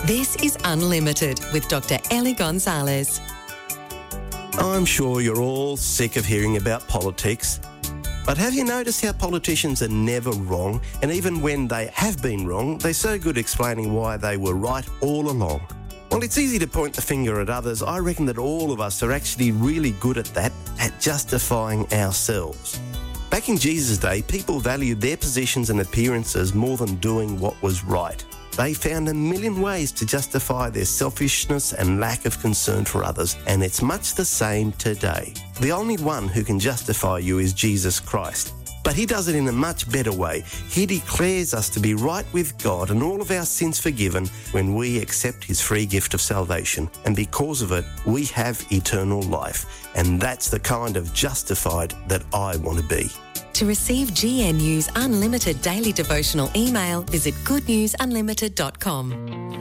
This is Unlimited with Dr. Ellie Gonzalez. I'm sure you're all sick of hearing about politics, but have you noticed how politicians are never wrong, and even when they have been wrong, they're so good explaining why they were right all along? Well, it's easy to point the finger at others. I reckon that all of us are actually really good at that, at justifying ourselves. Back in Jesus' day, people valued their positions and appearances more than doing what was right. They found a million ways to justify their selfishness and lack of concern for others, and it's much the same today. The only one who can justify you is Jesus Christ. But he does it in a much better way. He declares us to be right with God and all of our sins forgiven when we accept his free gift of salvation. And because of it, we have eternal life. And that's the kind of justified that I want to be. To receive GNU's Unlimited daily devotional email, visit goodnewsunlimited.com.